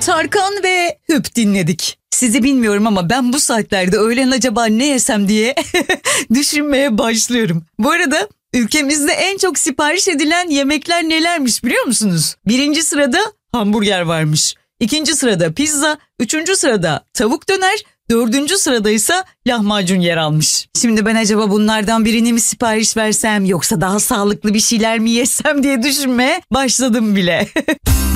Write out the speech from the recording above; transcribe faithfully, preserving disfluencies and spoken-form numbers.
Tarkan ve Hüp dinledik. Sizi bilmiyorum ama ben bu saatlerde öğlen acaba ne yesem diye düşünmeye başlıyorum. Bu arada ülkemizde en çok sipariş edilen yemekler nelermiş biliyor musunuz? Birinci sırada hamburger varmış. İkinci sırada pizza, üçüncü sırada tavuk döner, dördüncü sırada ise lahmacun yer almış. Şimdi ben acaba bunlardan birini mi sipariş versem yoksa daha sağlıklı bir şeyler mi yesem diye düşünmeye başladım bile.